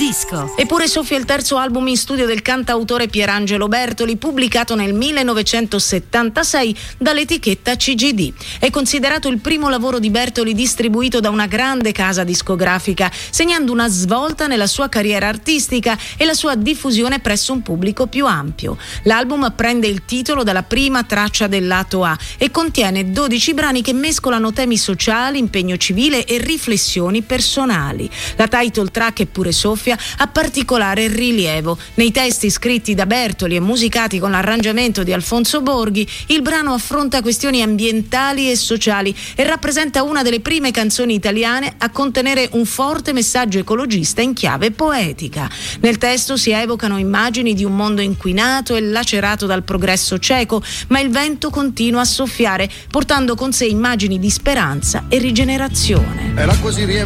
disco. Eppure soffia il terzo album in studio del cantautore Pierangelo Bertoli, pubblicato nel 1976 dall'etichetta CGD. È considerato il primo lavoro di Bertoli distribuito da una grande casa discografica, segnando una svolta nella sua carriera artistica e la sua diffusione presso un pubblico più ampio. L'album prende il titolo dalla prima traccia del lato A e contiene 12 brani che mescolano temi sociali, impegno civile e riflessioni personali. La title track Eppure soffia ha particolare rilievo. Nei testi scritti da Bertoli e musicati con l'arrangiamento di Alfonso Borghi, il brano affronta questioni ambientali e sociali e rappresenta una delle prime canzoni italiane a contenere un forte messaggio ecologista in chiave poetica. Nel testo si evocano immagini di un mondo inquinato e lacerato dal progresso cieco, ma il vento continua a soffiare, portando con sé immagini di speranza e rigenerazione. Era così